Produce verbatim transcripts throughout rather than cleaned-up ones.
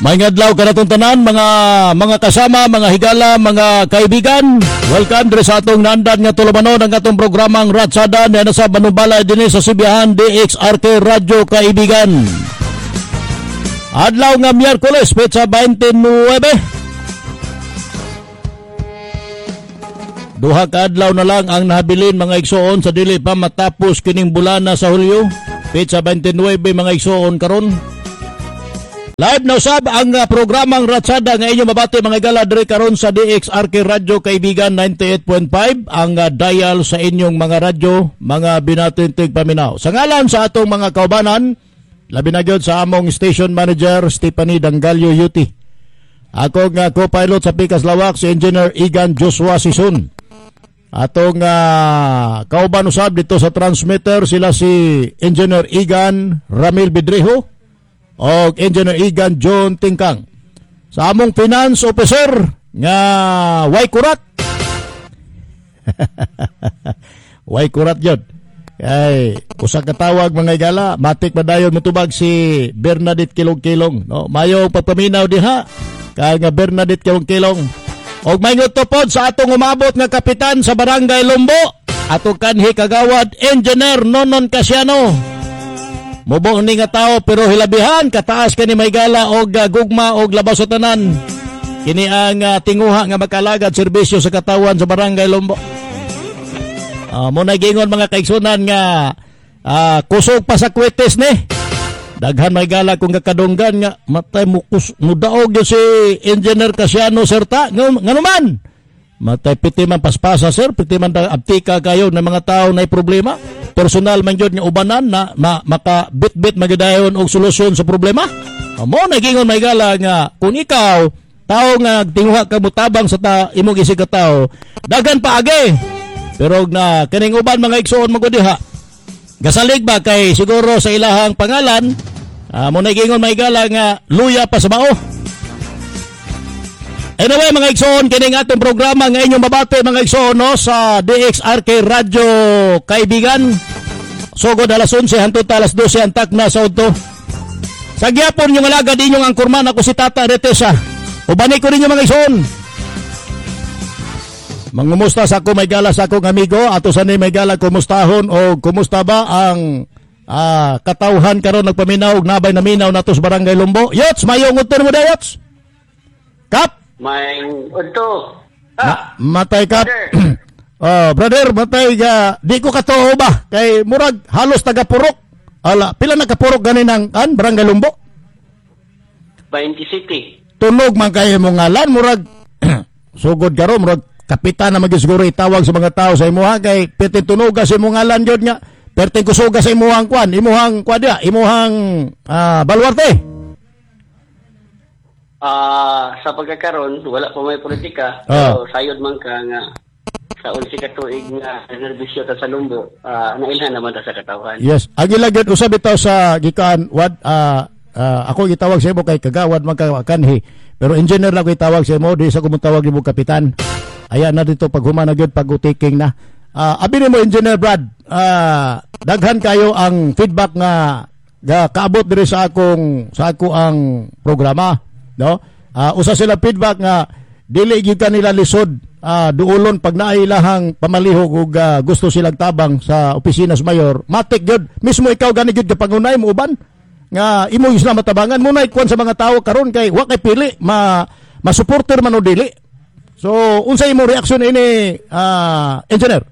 May adlaw kanatong tanan mga mga kasama, mga higala, mga kaibigan. Welcome diri sa atong naandan nga tulumanon ang atong programang Ratsada na nasa Banubalay dinhi sa Sibihan D X R K Radyo Kaibigan. Adlaw nga Miyerkules, petsa twenty-nine. Duha ka adlaw na lang ang nahabilin mga igsoon sa dili pa matapos kining bulana sa Hulyo. Petsa twenty-nine mga igsoon karon. Live na usab ang uh, programang Ratsada nga inyong mabati mga igala diri karon sa D X R K Radyo Kaibigan ninety-eight point five ang uh, dial sa inyong mga radyo, mga binatintig paminaw. Sa ngalan sa atong mga kaubanan, labi na gyud sa among station manager Stephanie Dangalio Yuti. Ako nga co-pilot sa Pikas Lawak si Engineer Igan Joshua Sison. Atong uh, kauban usab dito sa transmitter sila si Engineer Igan Ramil Bidrejo o Engineer Igan John Tingkang. Sa among finance officer nga way kurat. Way kurat yun. Ay, usa ka tawag mga igala, matik madayon mutubag si Bernadette Kilong-Kilong. No? Mayo pagpaminaw diha, kaya nga Bernadette Kilong-Kilong. Og may ngutopod sa atong umabot nga kapitan sa Barangay Lumbo, atong kanhi kagawad Engineer Nonon Casiano. Mubong ni nga tao pero hilabihan kataas kani may gala og uh, gugma og labaw sa tanan. Kini ang uh, tinguha nga makalagad serbisyo sa katawan sa Barangay Lumbo. Uh, mo na gingon mga kaigsunan nga uh, kusog pa sa kwetes ni. Daghan may gala kung kakadunggan nga matay mukus mudaog gyud si Engineer Casiano serta nganuman. Matay piti man paspasa sir, piti man abtika kayo ng mga tao na problema. Personal man jud nga ubanan na ma, maka bit-bit magidayon og solusyon sa problema. Amo nagingon may gala nga kung ikaw tao nga tinguha ka mutabang sa ta imong isig ka tao, dagan pa agi. Pero na kining uban mga igsoon magodiha. Gasalig ba kay siguro sa ilahang pangalan, amo nagingon may gala nga luya pa sa bao. Anyway mga igsoon, kining atong programa nga inyong mabati mga igsoon no, sa D X R K Radyo Kaibigan. Sugod alas onse hangtod alas dose ang takna sa udto. Sa gyapon yung alagad inyong angkurman ako si Tata Retesa. Ubani ko ninyo mga igsoon. Mangumusta sa ako may gala sa akong amigo, ato sa ni may gala kumustahon o kumusta ba ang uh, katawhan karon nagpaminaw og nabay na minaw nato sa Barangay Lumbo. Yots, mayong udto mo da Yots. Kap May udto. Ah, Ma- matay ka. Oh, brother, matay ka. Di ko katuo ba? Kay murag halos taga-purok. Ala, pila na kapurok ganin ang kan Barangay Lumbo? twenty City. Tunog man kay mo ngalan murag sugod garo murag kapitan na magisiguro itawag sa mga tao sa imuha kay piti tunoga sa imong ngalan jud nga. Perti kusuga sa imuhang kwan, imuhang kwadya, imuhang ah, baluarte. Ah, uh, sa pagkakaroon, wala pa may politika. Oh. Pero sayod man ka nga sa unsi ka tuig nga nerbisyo ta sa Lumbo, uh, nailhan naman ta sa katawan. Yes, ang ilagyan usab ito sa gikan what uh, uh, ako gitawag sa imo kay kagawad magkakanhi. Pero engineer na ko itawag sa imo di sa kumutawag nimo kapitan. Aya na dito pag humana gyud pag utiking na. Uh, abi nimo Engineer Brad, uh, daghan kayo ang feedback nga ga kaabot diri sa akong sa ako ang programa. No? Uh, usa sila feedback nga dili gyud kanila lisod uh, duolon pag naay ilahang pamalihog ug uh, gusto silang tabang sa opisina sa mayor. Matik gyud mismo ikaw gani gyud kapangunay mo uban nga imo isla matabangan mo na ikwan sa mga tawo karon kay wa kay pili ma ma-supporter man o dili. So unsa imo reaksyon ini uh, engineer?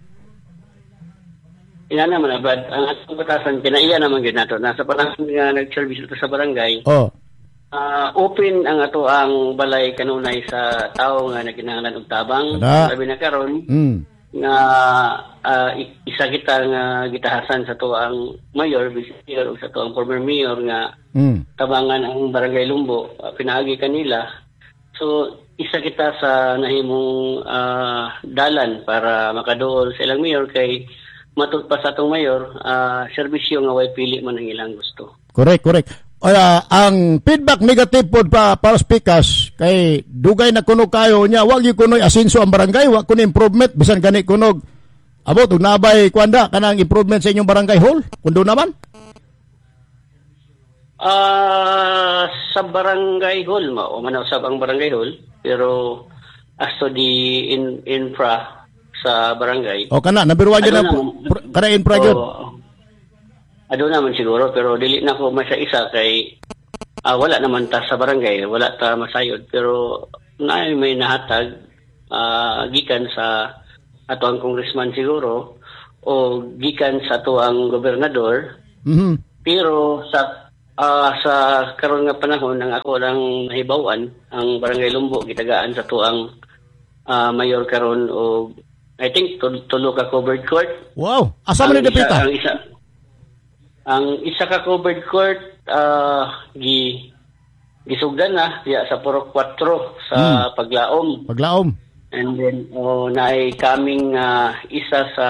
Ina naman abad ang atong batasan kinaiya naman gyud nato nasa panahon nga nag-service ito sa barangay. Oh. Uh, open ang ato ang balay kanunay sa tao nga naginahanglan og tabang. Ada. Labi na karon Mm. nga uh, isa kita nga gitahasan sa to ang mayor, vice mayor o sa to ang former mayor nga Mm. tabangan ang Barangay Lumbo, uh, pinaagi kanila. So isa kita sa nahimong uh, dalan para makaduol sa ilang mayor kay matud pa sa atong mayor, uh, serbisyo nga way pili man ang ilang gusto. Correct, correct. Uh, ang feedback negative pod pa para sa Pikas kay dugay na kuno kayo nya wag gyud kuno asenso ang barangay, wa kuno improvement bisan gani kunog abot ug nabay kwanda kanang improvement sa inyong barangay hall kundo naman. Ah, uh, sa barangay hall, mao man usab ang barangay hall, pero as to the in, infra sa barangay. O kana nabiruan gyud Ano na naman? pro- kana infra gyud. Oo. Ado naman siguro, pero dili na ko masa-isa kay ah, wala naman ta sa barangay, wala ta masayod, pero na may nahatag ah, gikan sa ato ang congressman siguro o gikan sa ato ang gobernador. Mhm. Pero sa ah, sa karon nga panahon nang ako lang nahibawan ang Barangay Lumbo gitagaan sa tuang ah, mayor karon o I think tul- tulo ka covered court. Wow, asa man Ang ni dapita? Ang isa ang isa ka covered court ah, gi gisugdan na diya sa Purok four sa Paglaom. Paglaom. And then oh, naay kaming ah, isa sa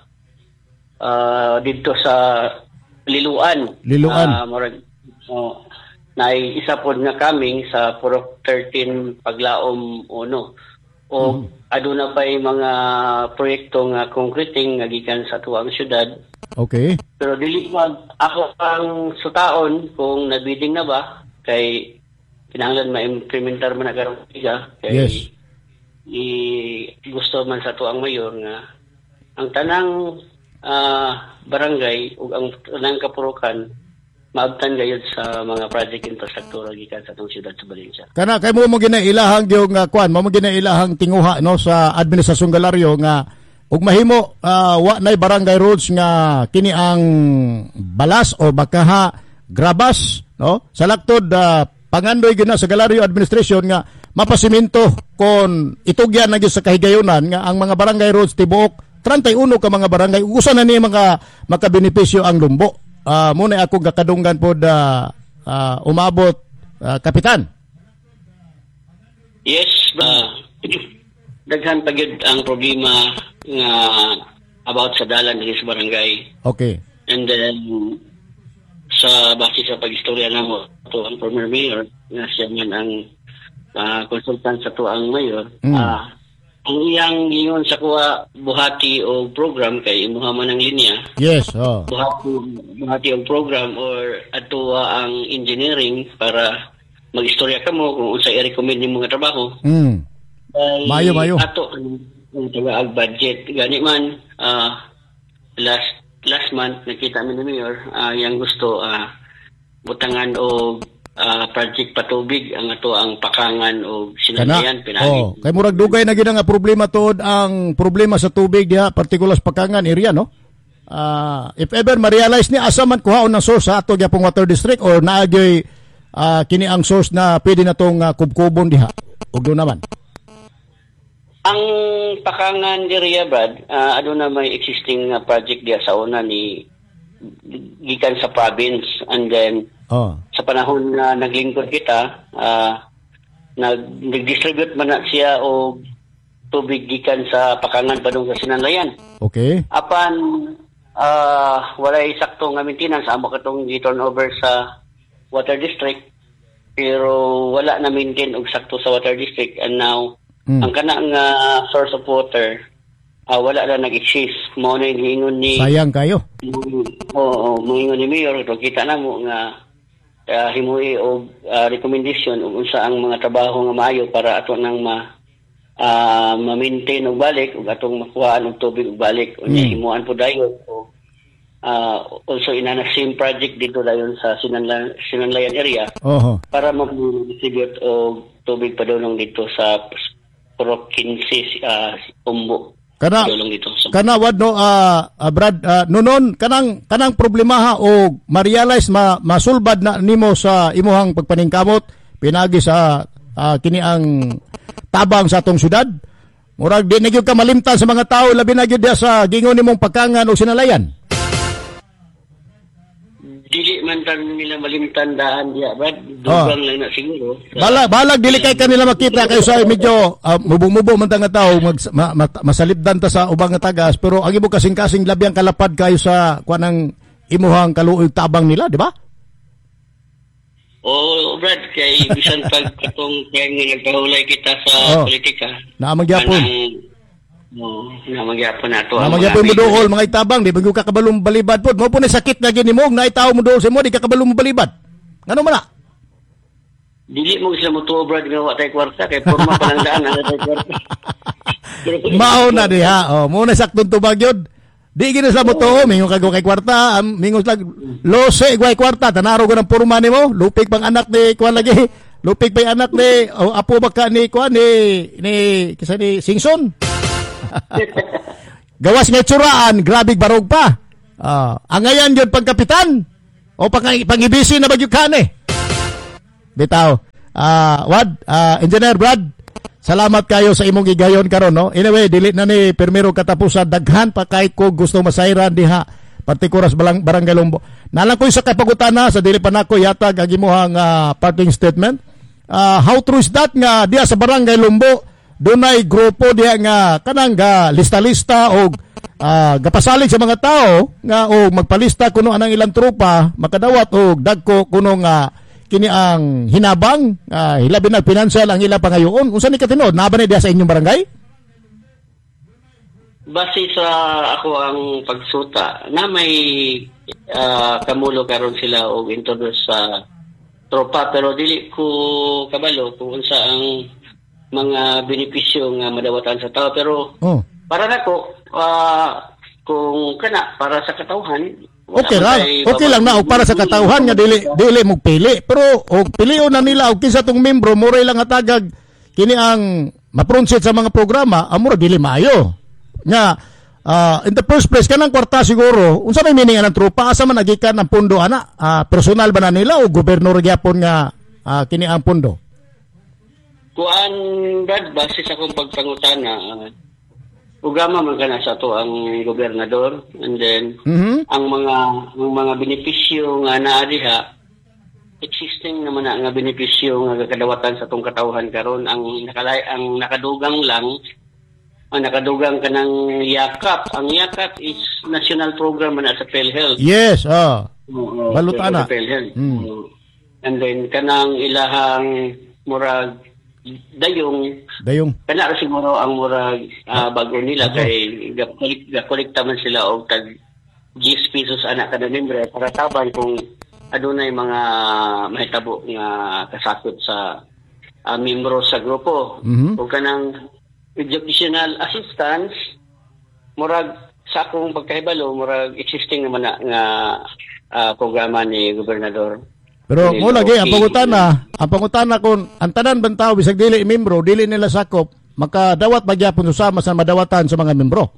ah, dito sa Liluan. Liluan. Ah, murag oh, naay isa pod nga kaming sa Purok thirteen Paglaom uno. O aduna pa yung mga proyekto nga concreting nga gikan sa tuwang syudad. Okay. Pero dili mag ako ang sutaon kung nagbidding na ba kay kinahanglan ma-implementar man na karong tiga kay Yes. i gusto man sa tuang mayor nga ang tanang ah, barangay ug ang tanang kapurukan maabtan gayud sa mga project infrastruktura gikan sa atong syudad sa Valencia. Kana kay mo mo ginailahang yung uh, kwan, mo mo ginailahang tinguha no sa administrasyong Galaryo nga ug mahimo uh, wa nay barangay roads nga kini ang balas o bakaha grabas no sa laktod uh, pangandoy gyud na sa Galaryo administration nga mapasiminto kon itugyan na gyud sa kahigayunan nga ang mga barangay roads tibuok thirty-one ka mga barangay usa na ni mga makabenepisyo ang Lumbo. Uh, muna ako gakadunggan po da uh, umabot uh, kapitan. Yes, uh, daghan pa gyud ang problema nga about sa dalan diri sa barangay. Okay. And then sa base sa pag-istorya namo to ang former mayor nga siya man ang uh, consultant sa tuang mayor. Mm. Ah, ang iyang gingon sa kuha buhati o program kay imuha man ang linya. Yes, oh. Buhati, buhati ang program or atuwa ang engineering para mag-istorya ka mo kung unsa i-recommend nimo nga trabaho. Mm. Ay, Mayo, mayo. Ato ang ang taga budget gani man ah, last last month nakita mi ni Mayor ah, yang gusto ah, butangan o ah, project patubig ang ato ang pakangan o sinalayan pinagi. Oh, kay murag dugay na gid nga problema tuod ang problema sa tubig diha partikular sa Pakangan area no. Ah, if ever ma-realize ni asa man kuhaon ng source sa ato gyapong water district or naagyoy ah, kini ang source na pwede na tong uh, kubkubon diha. Ug do naman. Ang pakangan area Brad, ah, ano na may existing nga project diya sa una ni gikan sa province and then Oh. sa panahon na naglingkod kita, ah, nag nag-distribute man na siya o tubig gikan sa pakangan padung sa Sinanlayan. Okay. Apan ah walay sakto nga maintenance amo katong gi-turn over sa water district pero wala na maintain og sakto sa water district and now Mm. ang kana nga source of water ah, wala na nag-exist mo na hingon ni Sayang kayo. oo, moingon ni Mayor to kita na mo nga uh, himuhi og ah, recommendation ug unsa ang mga trabaho nga maayo para ato nang ma ah, ma-maintain og balik ug atong makuhaan og tubig og balik unya Mm. himuan po dayon og ah, also inana same project dito dayon sa Sinanlayan, Sinanlayan area Oho. para mag-distribute og tubig padulong dito sa Purok fifteen uh, Umbo. Kana Padulong dito sa kana wad no ah, ah, Brad ah, nunon kanang kanang problemaha o ma-realize ma masulbad na nimo sa imuhang pagpaningkamot pinagi sa ah, kini ang tabang sa atong syudad. Murag di na gyud ka malimtan sa mga tao labi na gyud diha sa gingon nimong Pakangan o Sinalayan. dili man tan nila malimtan daan diya Brad. Oh. Dugang lang na siguro. Sa- Balag balag dili kay kanila makita kayo sa medyo uh, mubo-mubo man ta nga tawo mag ma, ma, masalibdan ta sa ubang nga tagas pero ang imo kasing-kasing labiyang kalapad kayo sa kuanang imuhang kaluoy tabang nila, di ba? Oo, Brad, kay bisan pag katong kaya nga nagpahulay kita sa Oh. politika. Naamang gyapon. Oo, naamang gyapon nato. Na magyapon mo dool mga itabang di bagyo ka kabalong balibad pod. Mo po na sakit na gini mo na itaw mo dool sa mo di ka kabalong balibad. Ngano man na? dili mo sila mo tuo Brad nga wa tay kwarta kay porma pa lang daan ang tay kwarta. Mao na diha. Oh, mo na saktong tubag yun. Di gina sa mo to, mingo kag kay kwarta, am- mingo slag lose gway kwarta, tanaro ko ng porma nimo, lupig pang anak ni kuan lagi. Lupig pang anak ni oh, apo baka ni kuan ni ni kisa ni Singson. Gawas nga tsuraan, grabe barog pa. Ah, angayan yun pagkapitan. O pang pangibisi na bagyo kane. Bitaw. Ah, Wad, ah, Engineer Brad, salamat kayo sa imong gigayon karon, no. Anyway, dili na ni permiro katapusan daghan pa kay ko gusto masayran diha partikuras balang barangay Lumbo. Nalang ko sa kapagutana sa dili pa nako yatag ang imuhang uh, parting statement. Uh, how true is that nga diha sa barangay Lumbo dunay grupo diha nga kanang ga lista-lista og uh, gapasalig sa mga tao nga og magpalista kuno anang ilang trupa makadawat og dagko kuno nga kini ang hinabang uh, hilabi na financial ang ila pangayoon unsa ni katinud na ba ni diha sa inyong barangay? Base sa ako ang pagsuta na may ah, kamulo karon sila og introduce sa tropa pero dili ko kabalo kung unsa ang mga benepisyo nga madawatan sa tao pero Oh. para nako ah, kung kana para sa katawhan Okay ra. Okay lang na og para sa katawhan nga dili dili mo pili pero og pilion na nila og kinsa tong membro mura lang atagag kini ang mapronsit sa mga programa amura dili maayo. Nga uh, in the first place kanang kwarta siguro unsa may meaning ang tropa asa man nagikan ang pundo ana uh, personal ba na nila o gobernador gyapon nga uh, kini ang pundo? Kuan Brad base sa akong pagpangutana uh, ugama man kana sa to ang gobernador and then Mhm. ang mga ang mga benepisyo nga naa diha existing naman na nga benepisyo nga kadawatan sa tong katawhan karon ang nakalay ang nakadugang lang ang nakadugang kanang yakap ang yakap is national program man sa PhilHealth. Yes, ah. Oo, Balot ana. sa PhilHealth. Mm. Oo. And then kanang ilahang murag dayong Dayong. kana ra siguro ang murag ah, bago nila Bago. kay gakolik gakolekta man sila og tag ten pesos ana kada membre para taban kung adunay mga mahitabo nga kasakot sa ah, membro sa grupo. Mhm. O kanang educational assistance murag sa akong pagkahibalo murag existing naman na nga ah, programa ni gobernador. Pero Dili mo lagi ang okay. pangutana, ang pangutana kun ang tanan bantaw bisag dili membro, dili nila sakop, makadawat magyapon usama sa madawatan sa mga membro.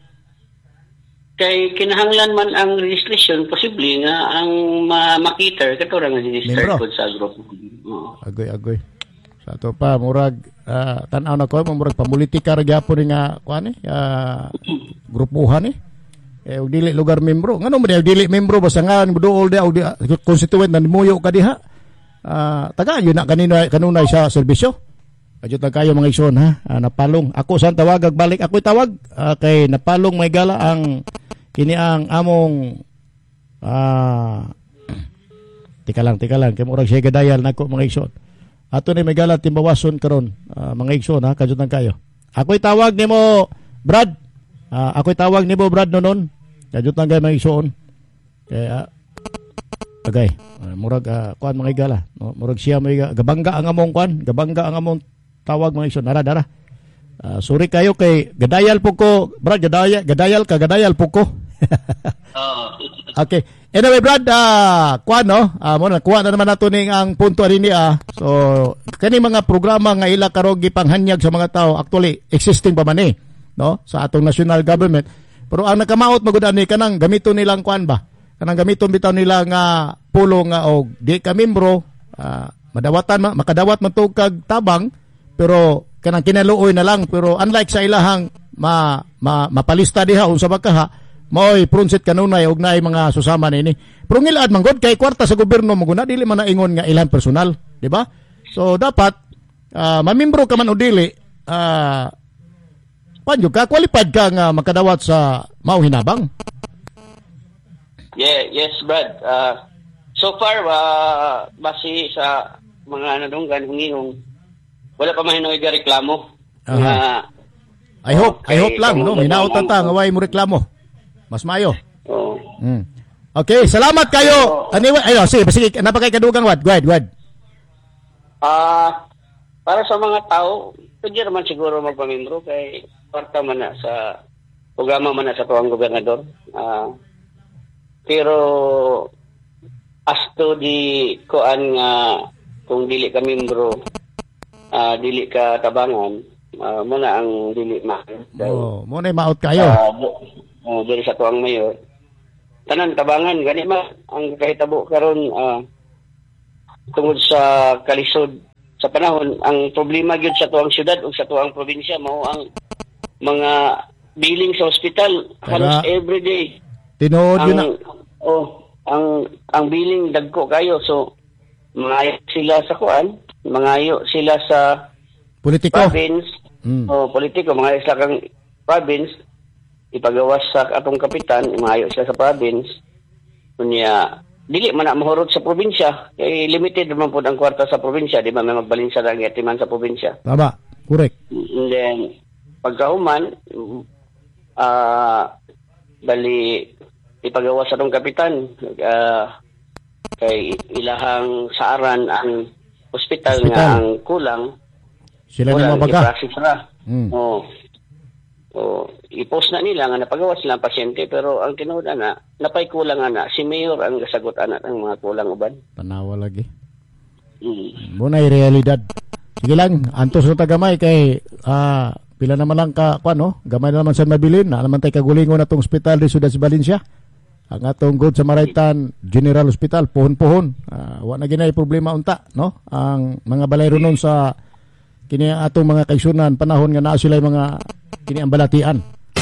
Kay kinahanglan man ang registration posible nga ang ma- makiter kato ra nga register Membro. pod sa grupo. Oo. Agoy agoy. Sa ato pa murag ah, tan-aw na ko murag pamulitika ra gyapon nga kuan eh ah, grupuhan eh. Eh og dili lugar membro. Ngano man di dili membro basta nga duol di og di- constituent na muyo ka diha. Ah, tagaan yun na kanino kanunay sa serbisyo. Adyo ta kayo mga igsoon ha. Ah, napalong. Ako san tawag balik ako'y tawag ah, kay napalong may gala ang kini ang among ah tika lang tika lang kay murag siya gadayal nako mga igsoon. Ato ni may gala timbawason karon ah, mga igsoon ha kajutan kayo. Ako'y tawag nimo Brad. Ah, ako'y tawag nimo Brad nonon. Kajutan kayo mga igsoon. Kaya agay uh, murag uh, kuan mga igala no? Murag siya may gabangga ang among kuan gabangga ang among tawag mga igsoon dara dara uh, sorry kayo kay gadayal po ko Brad gadayal gadayal ka gadayal po ko Oo. okay anyway Brad uh, kuan no uh, mo na kuha na naman nato ning ang punto rini ah so kani mga programa nga ila karog gipanghanyag sa mga tao actually existing pa man eh no sa atong national government pero ang nakamaot magud ani kanang gamiton nilang kuan ba kanang gamiton bitaw nila nga pulo nga og di ka membro ah, madawatan ma, makadawat man to kag tabang pero kanang kinaluoy na lang pero unlike sa ilahang ma, ma mapalista diha unsa ba ka ha moy prunsit kanunay og naay mga susama nini pero ngilad man gud kay kwarta sa gobyerno mo guna dili man naingon nga ilang personal di ba so dapat ah, mamembro ka man o dili ah panyo ka qualified ka nga makadawat sa mao hinabang. Yeah, yes, Brad. Uh, so far, uh, base sa mga nadunggan, hungihong, wala pa mahinoy ga reklamo. Aha. Nga, I hope, I Okay, hope lang, no? kamu- Minautan ta, nga way mo reklamo. Mas mayo. oh, Mm. Okay, salamat kayo. Anyway, ayo, sige, sige, napakay kadugang wad. Go ahead, go ahead. Ah, para sa mga tao, pwede naman siguro magpamimbro kay kwarta man na sa programa man na sa tuwang gobernador. Ah, pero as to di koan nga kung dili ka membro, ah, dili ka tabangan, ah, muna ang dili ma. Oh, mo na maot kayo. Ah, uh, dili sa tuwang mayor. Tanan tabangan gani ma ang kahitabo karon ah, tungod sa kalisod sa panahon, ang problema gyud sa tuwang syudad ug sa tuwang probinsya mao ang mga billing sa ospital halos Kaya- every day. Tinuod yun na. Ang oh, ang ang billing dagko kayo, so mangayo sila sa kuan, mangayo sila sa Politiko. province Mm. o politiko, mangayo sila kang province, ipagawas sa atong kapitan, mangayo sila sa province. Kunya dili man na mahurot sa probinsya, kay limited naman po ang kwarta sa probinsya, di ba may magbalinsa lang yatiman sa probinsya. Tama. Correct. And then, pagkahuman, ah bali, ipagawa sa tong kapitan, ah, kay ilahang saaran ang ospital Ospital. nga ang kulang, Sila na kulang, mabaga. i-practice na. Mm. Oo. O, i-post na nila nga napagawa sila ang pasyente, pero ang tinuod na, napay kulang na, si Mayor ang gasagot ana ang mga kulang uban. Tanawa lagi. Mm. Muna ay realidad. Sige lang, antos na tagamay kay ah, pila naman lang ka, kwan, no? Gamay na naman sa mabilin, na naman tayo kagulingon na itong hospital di Ciudad Valencia. Ang atong Good Samaritan General Hospital, puhon-puhon. Ah, wa na ginay problema unta, no? Ang mga balay ron sa kini ang atong mga kaigsunan panahon nga naa sila mga kini ang balatian.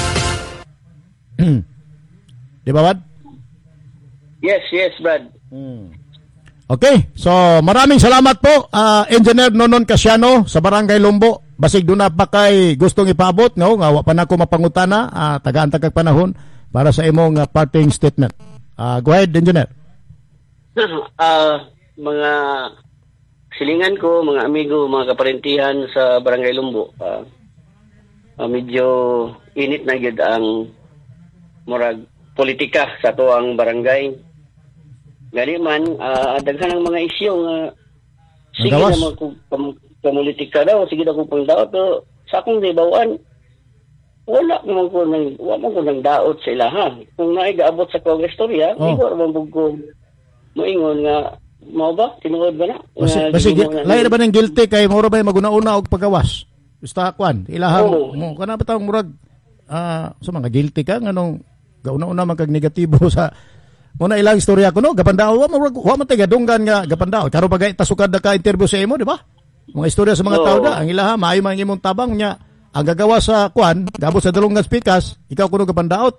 Di ba, Wad? Yes, yes, Brad. Okay, so maraming salamat po, ah, Engineer Nonon Casiano sa Barangay Lumbo. Basig doon na pa kay gustong ipaabot, no? Nga wa pa na ko mapangutana, ah, tagaan tagag panahon para sa imong ah, parting statement. Ah, go ahead, Engineer. Ah, mga silingan ko, mga amigo, mga kaparentihan sa Barangay Lumbo, ah, ah, medyo init na gyud ang murag politika sa tuang barangay. Gani man, ah, daghan ang mga isyu nga sige Nagawas. na mga pam- pamulitika daw, sige na kung pangdaot, pero sa akong dibawaan, wala naman ko nang wala man ko nang daot sa ilaha. Kung naay gaabot sa kong istorya, Oh. oh. Igor man ko moingon nga mao ba tinuod ba na? Basi, Nga, basi ginawa na- lain na ba ng guilty kay mura ba maguna-una og pagawas? Basta kwan, ilahang Oo. mo kana ba tawag murag ah sa mga guilty ka nganong gauna-una man kag negatibo sa muna ilang istorya ko no gapandao wa murag wa man tay gadunggan nga gapandao karo pagay tasukad na ka interview sa imo di ba? Mga istorya sa mga Oo. tao da ang ilaha maayo man ang imong tabang nya ang gagawa sa kwan gabot sa dalungan pikas ikaw kuno gapandaot.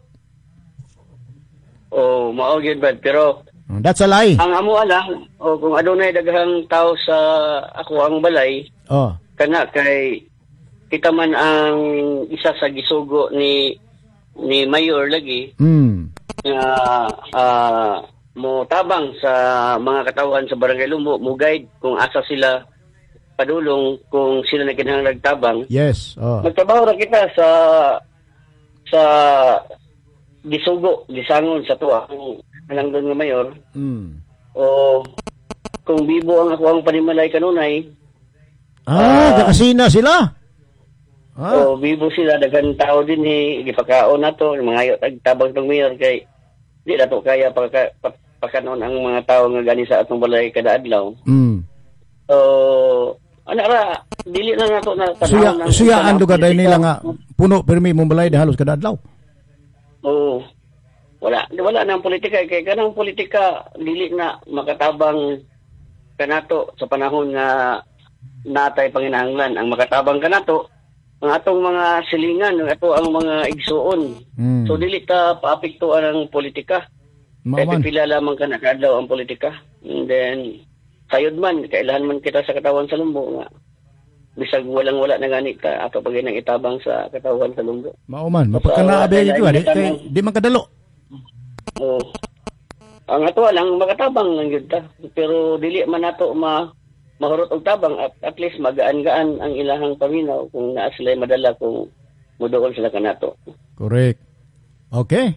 Oh, mao gyud ba, pero That's a lie. ang amo ala, o kung adunay daghang tao sa ako ang balay, Oh. kana kay kita man ang isa sa gisugo ni ni Mayor lagi Mm. nga ah, mo tabang sa mga katawan sa Barangay Lumbo, mo guide kung asa sila padulong kung sila na kinahanglan nagtabang. Yes. Oh. Magtrabaho ra kita sa sa gisugo, gisangon sa tuwa kung anang doon nga Mayor, Mm. o kung bibo ang ako ang panimalay kanunay, Ah, kakasina sila. Ah. o bibo sila, daghang tao din eh, gipakaon na to, mga tagtabang ng Mayor kay di na to kaya pagka, pa- pakanon ang mga tao nga gani sa atong balay kada adlaw. Mm. So, ana ra, dili na nato na Suya, tanawon ng- suyaan do gaday politika. nila nga puno permi mong balay de halos kada adlaw. Oo. Wala, wala nang politika kay kanang politika dili na makatabang kanato sa panahon nga natay panginahanglan. Ang makatabang kanato ang atong mga silingan, ang ato ang mga igsuon. Mm. So dili ta paapektuan ang politika. Kaya Maaman. pipila lamang ka nakadlaw ang politika. And then sayod man kailangan man kita sa katawan sa lumbo nga bisag walang wala na gani ka ato pag nang itabang sa katawan sa lumbo. Mauman, mapagkanaabi So, ko di, kailangan kay, di man kadalo. Oo. Ang ato lang makatabang lang yun ta. Pero dili man nato ma mahurot og tabang at at least magaan-gaan ang ilahang paminaw kung naa sila madala kung muduol sila kanato. Correct. Okay.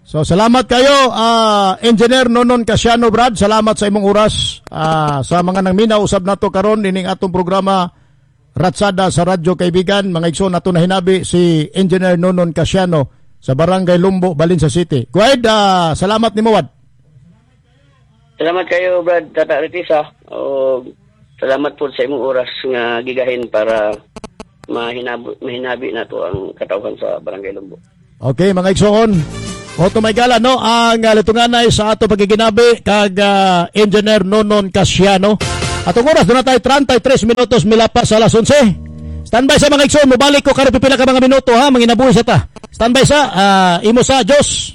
So salamat kayo, ah, Engineer Nonon Casiano Brad. Salamat sa imong oras ah, sa mga nang minaw usab nato karon ining atong programa Ratsada sa Radyo Kaibigan. Mga igsoon nato na hinabi si Engineer Nonon Casiano sa Barangay Lumbo, Balinsa City. Kuwaid, ah, salamat ni Mawad. Salamat kayo, Brad Tata Retisa. O, salamat po sa imong oras nga gigahin para mahinabi, mahinabi na to ang katawhan sa Barangay Lumbo. Okay, mga igsoon. O tumaygala, no, ang uh, litunganay sa ato pagiginabi kag uh, Engineer Nonon Casiano. Atong oras, doon na tayo thirty-three minutos milapas sa alas eleven. Standby sa mga igsoon, mubalik ko karon pipila ka mga minuto ha, manginabuhi sa ta. Standby sa uh, imo sa Diyos.